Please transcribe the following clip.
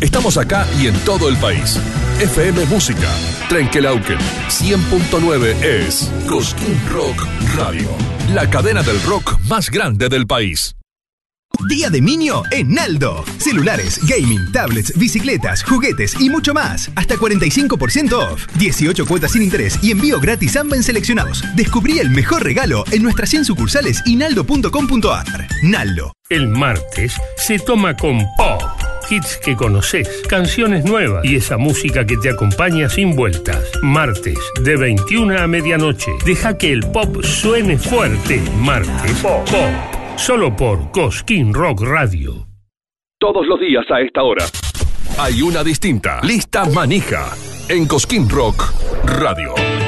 Estamos acá y en todo el país. FM Música, Trenkelauken, 100.9 es Cosquín Rock Radio, la cadena del rock más grande del país. Día de Minio en Naldo. Celulares, gaming, tablets, bicicletas, juguetes y mucho más. Hasta 45% off. 18 cuotas sin interés y envío gratis a en seleccionados. Descubrí el mejor regalo en nuestras 100 sucursales y naldo.com.ar. Naldo. El martes se toma con pop. Hits que conoces, canciones nuevas y esa música que te acompaña sin vueltas. Martes, de 21 a medianoche. Deja que el pop suene fuerte. Martes, pop. Solo por Cosquín Rock Radio. Todos los días a esta hora hay una distinta. Lista manija en Cosquín Rock Radio.